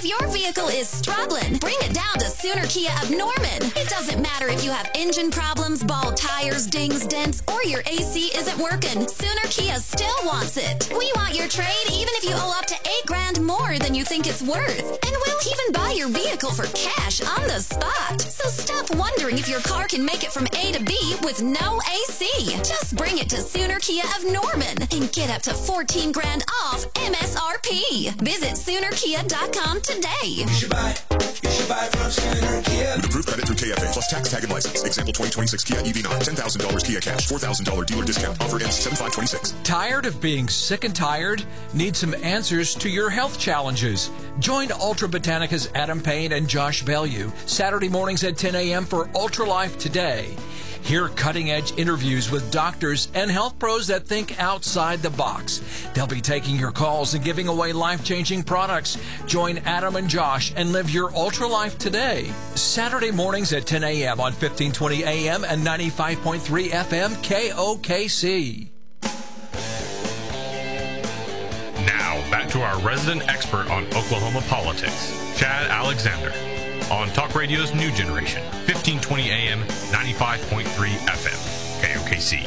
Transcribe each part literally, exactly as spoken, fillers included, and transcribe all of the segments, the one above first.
If your vehicle is struggling, bring it down to Sooner Kia of Norman. It doesn't matter if you have engine problems, bald tires, dings, dents, or your A C isn't working. Sooner Kia still wants it. We want your trade even if you owe up to eight grand more than you think it's worth. And we'll even buy your vehicle for cash on the spot. So stop wondering if your car can make it from A to B with no A C. Just bring it to Sooner Kia of Norman and get up to fourteen grand off M S R P. Visit Sooner Kia dot com today. You should buy, you should buy from Sooner Kia. With approved credit through K F A plus tax tag and license. Example twenty twenty-six Kia E V nine, ten thousand dollars Kia cash, four thousand dollars dealer discount. Offer ends seven five twenty-six. Tired of being sick and tired? Need some answers to your health challenges? Join Ultra Botanica's Adam Payne and Josh Bellew Saturday mornings at ten a.m. for Ultra Life Today. Hear cutting-edge interviews with doctors and health pros that think outside the box. They'll be taking your calls and giving away life-changing products. Join Adam and Josh and live your Ultra Life today. Saturday mornings at ten a.m. on fifteen twenty A M and ninety-five point three F M K O K C. Now, back to our resident expert on Oklahoma politics, Chad Alexander, on Talk Radio's New Generation, fifteen twenty A M, ninety-five point three F M, K O K C.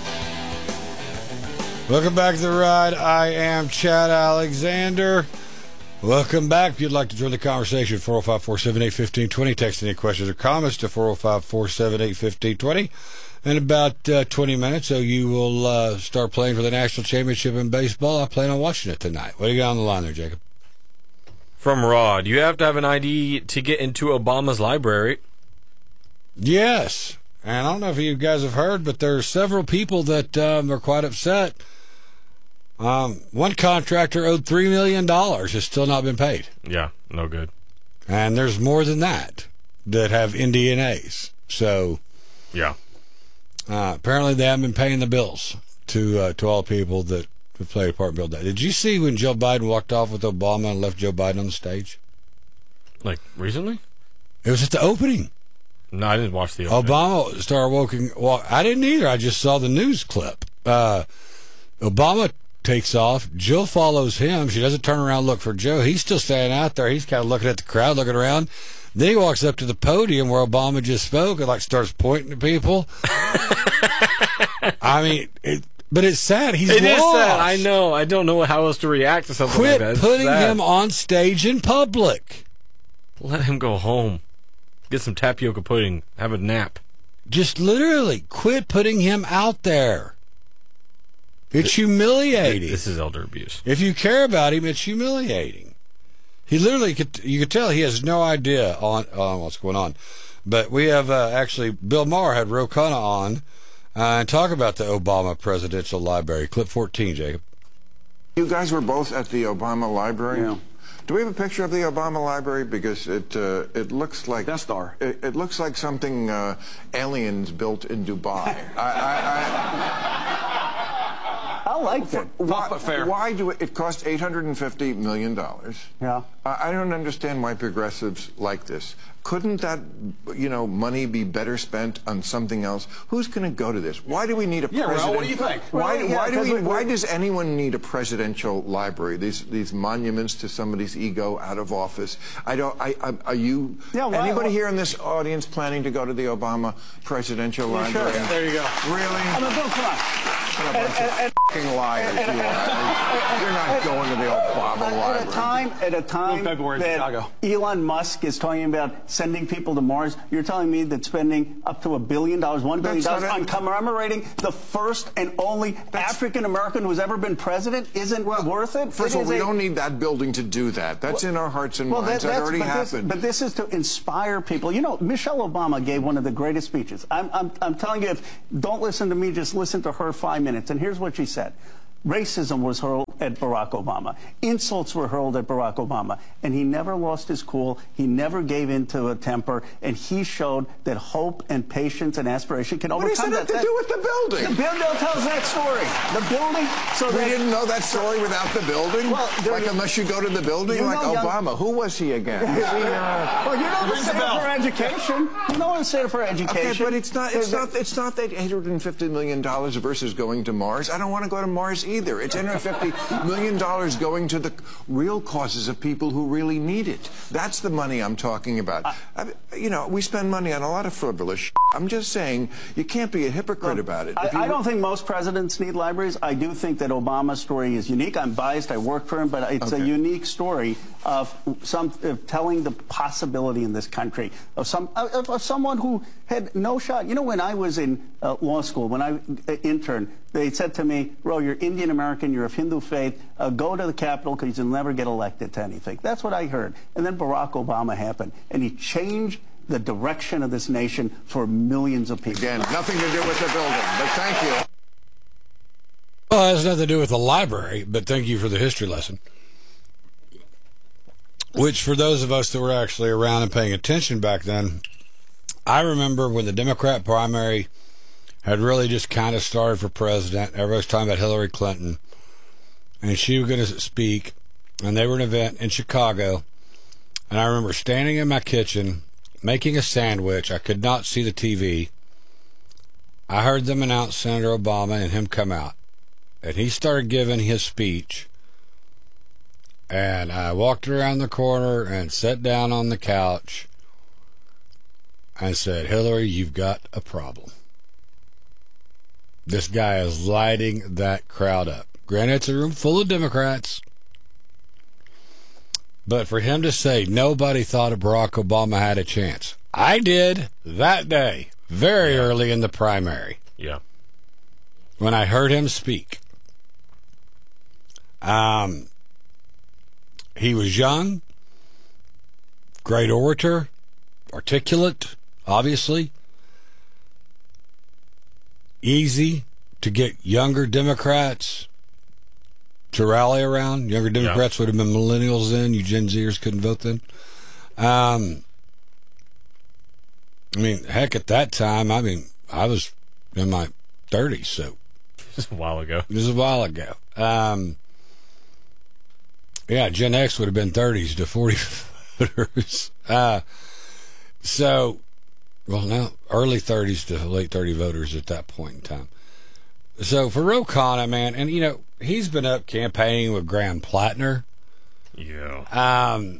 Welcome back to the ride. I am Chad Alexander. Welcome back. If you'd like to join the conversation, four oh five, four seven eight, one five two zero. Text any questions or comments to four oh five, four seven eight, one five two zero. In about uh, twenty minutes, so you will uh, start playing for the national championship in baseball. I plan on watching it tonight. What do you got on the line there, Jacob? From Rod, you have to have an I D to get into Obama's library. Yes. And I don't know if you guys have heard, but there are several people that um, are quite upset. Um, one contractor owed three million dollars. Has still not been paid. Yeah, no good. And there's more than that that have N D N As. So, yeah. Uh, apparently they haven't been paying the bills to uh, to all people that have played a part in build that. Did you see when Joe Biden walked off with Obama and left Joe Biden on the stage? Like, recently? It was at the opening. No, I didn't watch the opening. Obama started walking. Walk, I didn't either. I just saw the news clip. Uh, Obama takes off. Jill follows him. She doesn't turn around and look for Joe. He's still standing out there. He's kind of looking at the crowd, looking around. Then he walks up to the podium where Obama just spoke and like starts pointing to people. I mean, it, but it's sad. He's it lost. It is sad. I know. I don't know how else to react to something Quit like that. Quit putting him on stage in public. Let him go home. Get some tapioca pudding. Have a nap. Just literally quit putting him out there. It's humiliating. This is elder abuse. If you care about him, it's humiliating. He literally, could, you could tell he has no idea on, on what's going on. But we have uh, actually, Bill Maher had Ro Khanna on uh, and talk about the Obama Presidential Library. Clip fourteen, Jacob. You guys were both at the Obama Library? Yeah. Do we have a picture of the Obama Library? Because it uh, it looks like Death Star. It, it looks like something uh, aliens built in Dubai. I, I, I liked it. Why, but fair. why do it, it cost eight hundred fifty million dollars? Yeah. I, I don't understand why progressives like this. Couldn't that, you know, money be better spent on something else? Who's going to go to this? Why do we need a yeah, president? Well, what do you think? Why, well, yeah, why do we? we, Why does anyone need a presidential library? These these monuments to somebody's ego out of office. I don't. I, I are you? Yeah, why, anybody why, here in this audience planning to go to the Obama Presidential yeah, Library? Sure. There you go. Really? I mean, Bill, come on. What a bunch and, and, of fucking liars and, and, you are. You're not going to the Obama Library. At a time, at a time that Elon Musk is talking about sending people to Mars, you're telling me that spending up to a billion dollars, one billion dollars on commemorating the first and only African American who's ever been president isn't well, worth it? First it of all, we a, don't need that building to do that. That's well, in our hearts and well, minds. That, that already but happened. This, but this is to inspire people. You know, Michelle Obama gave one of the greatest speeches. I'm, I'm, I'm telling you, if, don't listen to me, just listen to her five minutes. And here's what she said. Racism was hurled at Barack Obama. Insults were hurled at Barack Obama. And he never lost his cool. He never gave in to a temper. And he showed that hope and patience and aspiration can what overcome that. What does that have to do with the building? The building tells that story. The building. So we that, didn't know that story without the building? Well, like, unless you go to the building? You like know, Obama. young, Who was he again? Is he, uh, well, you know the Center for Education. You know the Center for Education. Okay, but it's not, it's not, it's not that eight hundred fifty million dollars versus going to Mars. I don't want to go to Mars either. either. It's eight hundred fifty million dollars going to the real causes of people who really need it. That's the money I'm talking about. I, I, you know, we spend money on a lot of frivolous shit. I'm just saying you can't be a hypocrite Look, about it. I, you, I don't think most presidents need libraries. I do think that Obama's story is unique. I'm biased. I work for him, but it's Okay. a unique story of some of telling the possibility in this country of some of, of someone who had no shot. You know, when I was in uh, law school, when I uh, interned, they said to me, "Ro, you're Indian American. You're of Hindu faith. Uh, go to the Capitol because you'll never get elected to anything." That's what I heard. And then Barack Obama happened, and he changed the direction of this nation for millions of people. Again, nothing to do with the building, but thank you. Well, it has nothing to do with the library, but thank you for the history lesson. Which, for those of us that were actually around and paying attention back then, I remember when the Democrat primary had really just kind of started for president. Everybody was talking about Hillary Clinton, and she was going to speak, and they were at an event in Chicago, and I remember standing in my kitchen making a sandwich. I could not see the T V. I heard them announce Senator Obama and him come out, and he started giving his speech. And I walked around the corner and sat down on the couch and said, "Hillary, you've got a problem. This guy is lighting that crowd up." Granted, it's a room full of Democrats. But for him to say nobody thought Barack Obama had a chance, I did that day, very Yeah. early in the primary, Yeah. when I heard him speak. Um, he was young, great orator, articulate, obviously, easy to get younger Democrats to rally around. Younger Democrats would have been millennials then. You Gen Zers couldn't vote then. Um, I mean, heck, at that time, I mean, I was in my thirties, so Just a while ago. it was a while ago. Um, yeah, Gen X would have been thirties to forty voters. Uh, so, well, now early thirties to late thirty voters at that point in time. So for Ro Khanna, man, and you know, he's been up campaigning with Graham Plattner. Yeah. Um,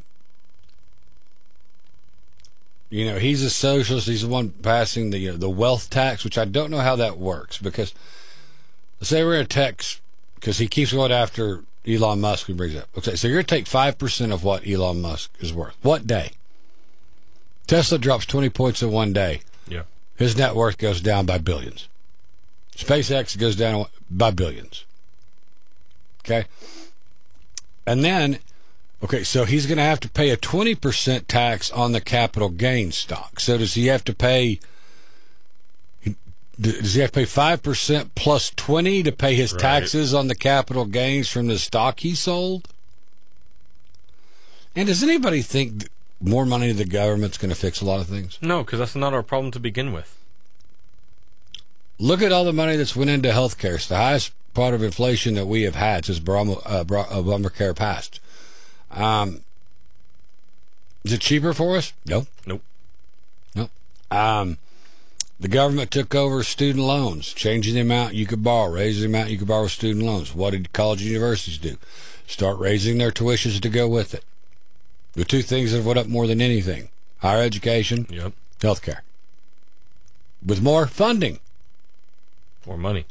you know, he's a socialist. He's the one passing the uh, the wealth tax, which I don't know how that works, because let's say we're in a tax, because he keeps going after Elon Musk and brings up. Okay, so you're going to take five percent of what Elon Musk is worth. What day? Tesla drops twenty points in one day. Yeah. His net worth goes down by billions. SpaceX goes down by billions. Okay? And then, okay, so he's going to have to pay a twenty percent tax on the capital gain stock. So does he have to pay, does he have to pay five percent plus twenty to pay his Right. taxes on the capital gains from the stock he sold? And does anybody think that more money to the government's going to fix a lot of things? No, because that's not our problem to begin with. Look at all the money that's went into health care. It's the highest part of inflation that we have had since Obama, uh, Obamacare passed. Um, is it cheaper for us? No. Nope. No. Um, the government took over student loans, changing the amount you could borrow, raising the amount you could borrow with student loans. What did college and universities do? Start raising their tuitions to go with it. The two things that have went up more than anything: higher education, Yep. health care. With more funding. More money.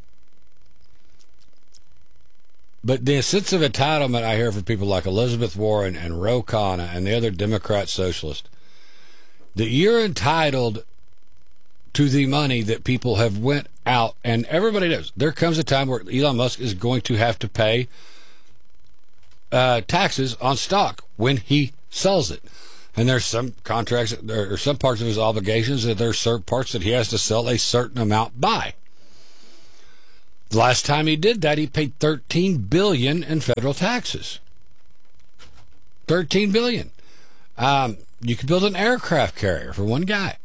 But the sense of entitlement I hear from people like Elizabeth Warren and Ro Khanna and the other Democrat socialists, that you're entitled to the money that people have went out, and everybody knows there comes a time where Elon Musk is going to have to pay uh, taxes on stock when he sells it. And there's some contracts, there are some parts of his obligations that there's certain parts that he has to sell a certain amount by. The last time he did that, he paid thirteen billion dollars in federal taxes. thirteen billion dollars. Um, you could build an aircraft carrier for one guy.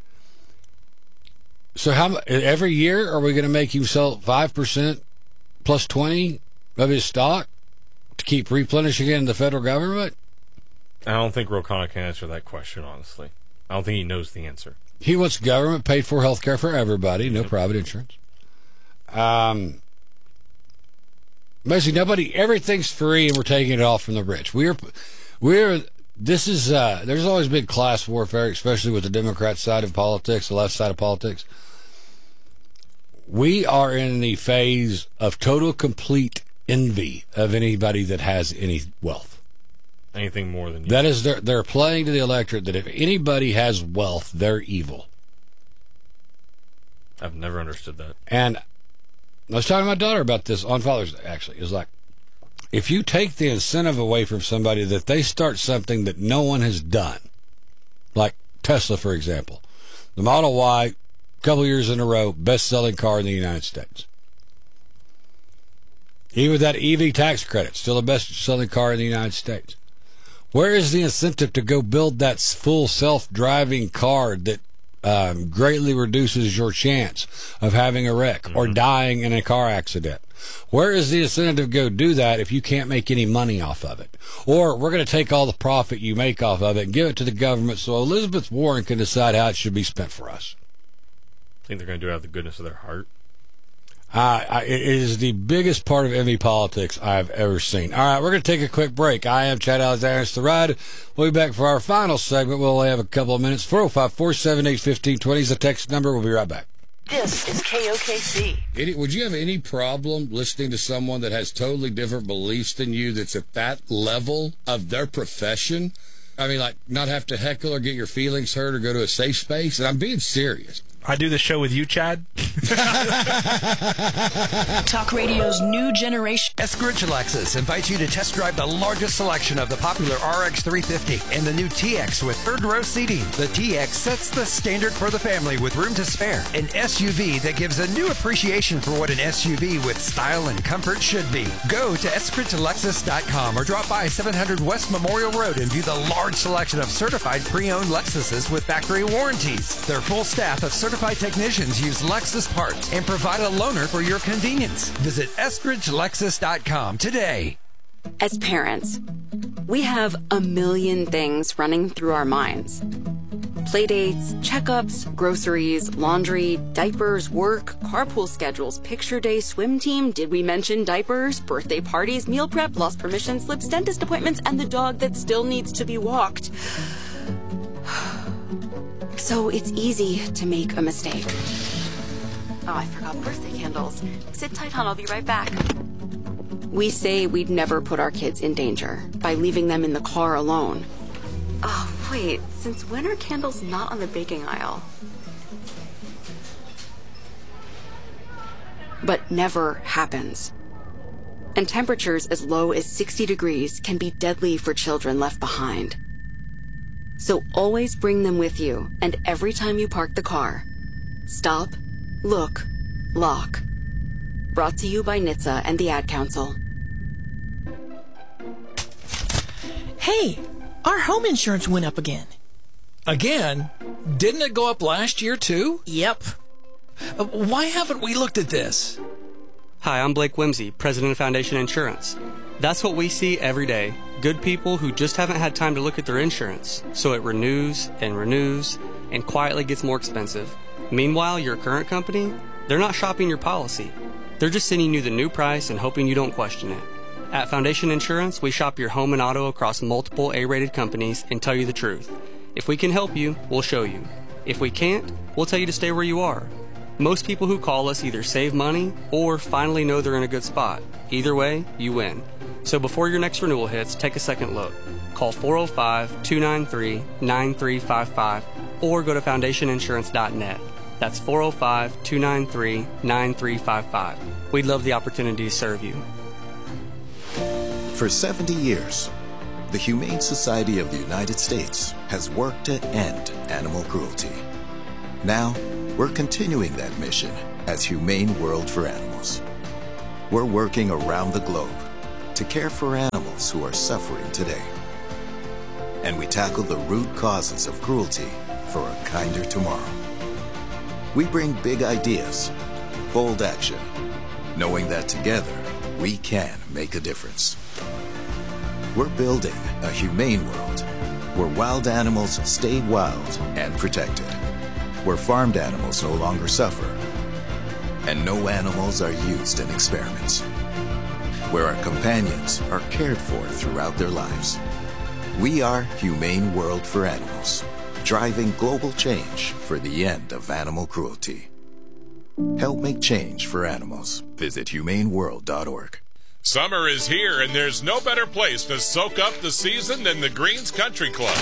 So how every year are we going to make him sell five percent plus twenty of his stock to keep replenishing it in the federal government? I don't think Ro Khanna can answer that question, honestly. I don't think he knows the answer. He wants government paid for health care for everybody, no private insurance. Um, Basically, nobody, everything's free, and we're taking it all from the rich. We're, we're, this is, uh, there's always been class warfare, especially with the Democrat side of politics, the left side of politics. We are in the phase of total, complete envy of anybody that has any wealth. Anything more than you. That is, they're, they're playing to the electorate that if anybody has wealth, they're evil. I've never understood that. And I was talking to my daughter about this on Father's Day, actually. It's like, if you take the incentive away from somebody that they start something that no one has done, like Tesla, for example, the Model Y, a couple years in a row, best-selling car in the United States. Even with that E V tax credit, still the best-selling car in the United States. Where is the incentive to go build that full self-driving car that Um, greatly reduces your chance of having a wreck mm-hmm. or dying in a car accident? Where is the incentive to go do that if you can't make any money off of it? Or we're going to take all the profit you make off of it and give it to the government so Elizabeth Warren can decide how it should be spent for us. I think they're going to do it out of the goodness of their heart. Uh, I, it is the biggest part of envy politics I've ever seen. All right, we're going to take a quick break. I am Chad Alexander. It's The Ride. We'll be back for our final segment. We'll only have a couple of minutes. four oh five, four seven eight, one five two zero is the text number. We'll be right back. This is K O K C. Any, would you have any problem listening to someone that has totally different beliefs than you that's at that level of their profession? I mean, like, not have to heckle or get your feelings hurt or go to a safe space? And I'm being serious. I do the show with you, Chad. Talk radio's new generation. Eskridge Lexus invites you to test drive the largest selection of the popular R X three fifty and the new T X with third row seating. The T X sets the standard for the family with room to spare. An S U V that gives a new appreciation for what an S U V with style and comfort should be. Go to eskridge lexus dot com or drop by seven hundred West Memorial Road and view the large selection of certified pre-owned Lexuses with factory warranties. Their full staff of certified technicians use Lexus parts and provide a loaner for your convenience. Visit eskridge lexus dot com today. As parents, we have a million things running through our minds. Playdates, checkups, groceries, laundry, diapers, work, carpool schedules, picture day, swim team, did we mention diapers, birthday parties, meal prep, lost permission slips, dentist appointments, and the dog that still needs to be walked. So it's easy to make a mistake. Oh, I forgot birthday candles. Sit tight, hon, I'll be right back. We say we'd never put our kids in danger by leaving them in the car alone. Oh, wait, since when are candles not on the baking aisle? But never happens. And temperatures as low as sixty degrees can be deadly for children left behind. So always bring them with you, and every time you park the car, stop, look, lock. Brought to you by N H T S A and the Ad Council. Hey, our home insurance went up again. Again? Didn't it go up last year, too? Yep. Uh, why haven't we looked at this? Hi, I'm Blake Whimsy, president of Foundation Insurance. That's what we see every day. Good people who just haven't had time to look at their insurance. So it renews and renews and quietly gets more expensive. Meanwhile, your current company, they're not shopping your policy. They're just sending you the new price and hoping you don't question it. At Foundation Insurance, we shop your home and auto across multiple A-rated companies and tell you the truth. If we can help you, we'll show you. If we can't, we'll tell you to stay where you are. Most people who call us either save money or finally know they're in a good spot. Either way, you win. So before your next renewal hits, take a second look. Call four oh five, two nine three, nine three five five or go to foundation insurance dot net. That's four oh five, two nine three, nine three five five. We'd love the opportunity to serve you. For seventy years, the Humane Society of the United States has worked to end animal cruelty. Now, we're continuing that mission as Humane World for Animals. We're working around the globe to care for animals who are suffering today. And we tackle the root causes of cruelty for a kinder tomorrow. We bring big ideas, bold action, knowing that together we can make a difference. We're building a humane world where wild animals stay wild and protected, where farmed animals no longer suffer, and no animals are used in experiments. where our companions are cared for throughout their lives. We are Humane World for Animals, driving global change for the end of animal cruelty. Help make change for animals. Visit humane world dot org. Summer is here, and there's no better place to soak up the season than the Greens Country Club.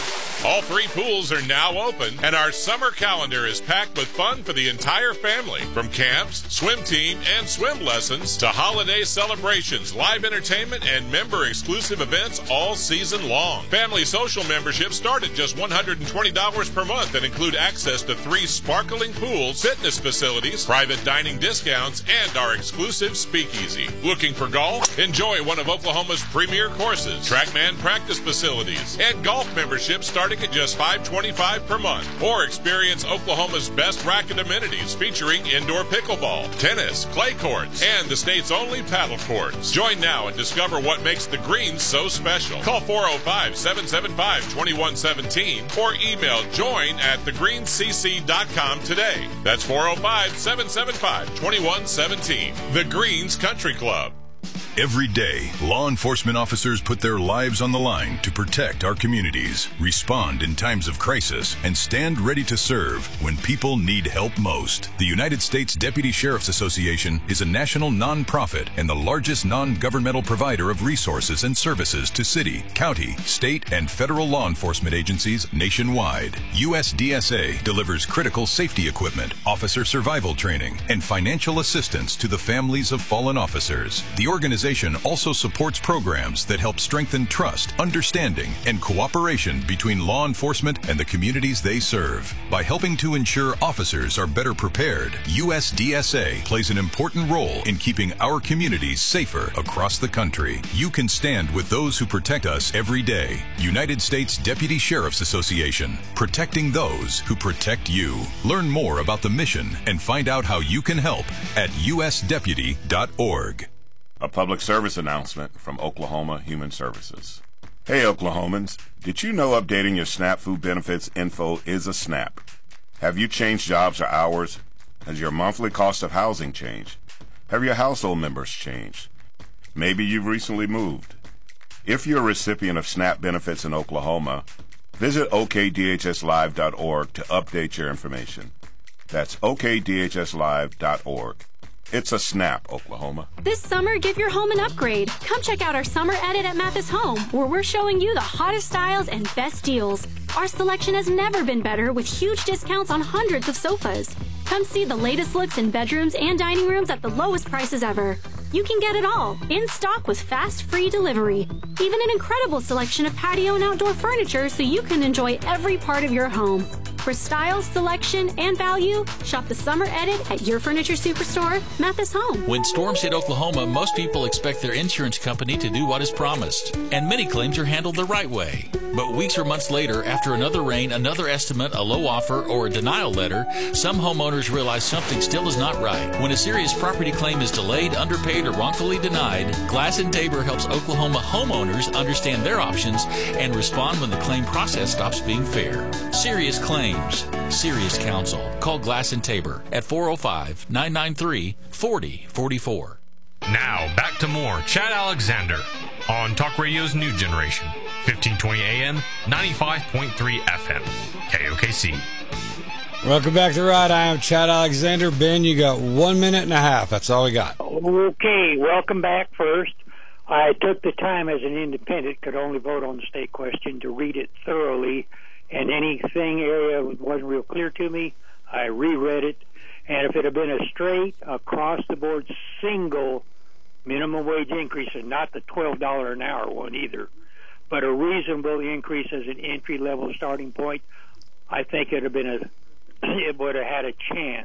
All three pools are now open, and our summer calendar is packed with fun for the entire family. From camps, swim team, and swim lessons to holiday celebrations, live entertainment, and member-exclusive events all season long. Family social memberships start at just one hundred twenty dollars per month and include access to three sparkling pools, fitness facilities, private dining discounts, and our exclusive speakeasy. Looking for golf? Enjoy one of Oklahoma's premier courses, TrackMan practice facilities, and golf memberships starting at just five dollars and twenty-five cents per month. Or experience Oklahoma's best racket amenities featuring indoor pickleball, tennis, clay courts, and the state's only paddle courts. Join now and discover what makes the Greens so special. Call four oh five, seven seven five, two one one seven or email join at the greens c c dot com today. That's four oh five, seven seven five, two one one seven. The Greens Country Club. Every day, law enforcement officers put their lives on the line to protect our communities, respond in times of crisis, and stand ready to serve when people need help most. The United States Deputy Sheriff's Association is a national nonprofit and the largest non-governmental provider of resources and services to city, county, state, and federal law enforcement agencies nationwide. U S D S A delivers critical safety equipment, officer survival training, and financial assistance to the families of fallen officers. The organization also supports programs that help strengthen trust, understanding, and cooperation between law enforcement and the communities they serve. By helping to ensure officers are better prepared, U S D S A plays an important role in keeping our communities safer across the country. You can stand with those who protect us every day. United States Deputy Sheriff's Association, protecting those who protect you. Learn more about the mission and find out how you can help at u s deputy dot org. A public service announcement from Oklahoma Human Services. Hey Oklahomans, did you know updating your SNAP food benefits info is a snap? Have you changed jobs or hours? Has your monthly cost of housing changed? Have your household members changed? Maybe you've recently moved. If you're a recipient of SNAP benefits in Oklahoma, visit o k d h s live dot org to update your information. That's o k d h s live dot org. It's a snap, Oklahoma. This summer, give your home an upgrade. Come check out our summer edit at Mathis Home, where we're showing you the hottest styles and best deals. Our selection has never been better, with huge discounts on hundreds of sofas. Come see the latest looks in bedrooms and dining rooms at the lowest prices ever. You can get it all, in stock with fast, free delivery. Even an incredible selection of patio and outdoor furniture so you can enjoy every part of your home. For style, selection, and value, shop the summer edit at your furniture superstore, Mathis Home. When storms hit Oklahoma, most people expect their insurance company to do what is promised, and many claims are handled the right way. But weeks or months later, after another rain, another estimate, a low offer, or a denial letter, some homeowners realize something still is not right. When a serious property claim is delayed, underpaid, or wrongfully denied, Glass and Tabor helps Oklahoma homeowners understand their options and respond when the claim process stops being fair. Serious claims. Serious counsel. Call Glass and Tabor at four oh five, nine nine three, four oh four four. Now, back to more Chad Alexander on Talk Radio's New Generation, fifteen twenty A M, ninety-five point three F M, K O K C. Welcome back to the ride. I am Chad Alexander. Ben, you got one minute and a half. That's all we got. Okay, welcome back first. I took the time as an independent, could only vote on the state question, to read it thoroughly, and anything area wasn't real clear to me, I reread it, and if it had been a straight, across-the-board, single minimum wage increase, and not the twelve dollars an hour one either, but a reasonable increase as an entry-level starting point, I think it would have been a, it would have had a chance.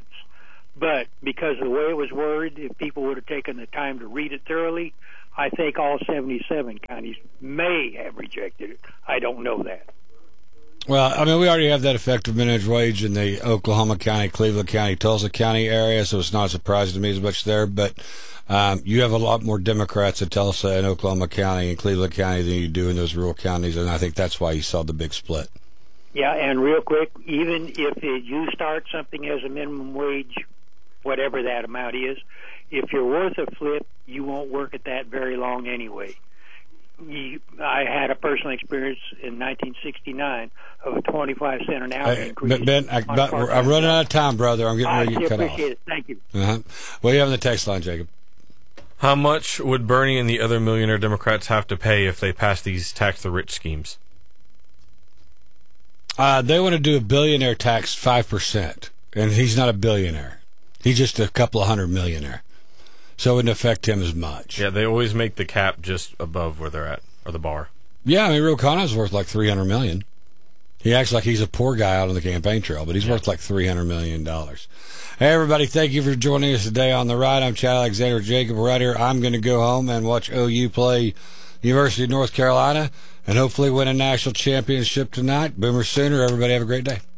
But because of the way it was worded, if people would have taken the time to read it thoroughly, I think all seventy-seven counties may have rejected it. I don't know that. Well, I mean, we already have that effective minimum wage in the Oklahoma County, Cleveland County, Tulsa County area, so it's not surprising to me as much there. But um, you have a lot more Democrats in Tulsa and Oklahoma County and Cleveland County than you do in those rural counties, and I think that's why you saw the big split. Yeah, and real quick, even if it, you start something as a minimum wage, whatever that amount is, if you're worth a flip, you won't work at that very long anyway. You, I had a personal experience in nineteen sixty-nine of a twenty-five cent an hour Hey, increase. Ben, I, but I'm running out of time, brother. I'm getting I ready to get cut off. appreciate it. Thank you. Uh-huh. What do you have on the text line, Jacob? How much would Bernie and the other millionaire Democrats have to pay if they pass these tax the rich schemes? Uh, they want to do a billionaire tax five percent, and he's not a billionaire. He's just a couple of hundred millionaire. So it wouldn't affect him as much. Yeah, they always make the cap just above where they're at, or the bar. Yeah, I mean, Ro Khanna's worth like three hundred million dollars. He acts like he's a poor guy out on the campaign trail, but he's yeah. worth like three hundred million dollars. Hey, everybody, thank you for joining us today on The Ride. I'm Chad Alexander Jacob. Right here, I'm going to go home and watch O U play University of North Carolina and hopefully win a national championship tonight. Boomer Sooner. Everybody have a great day.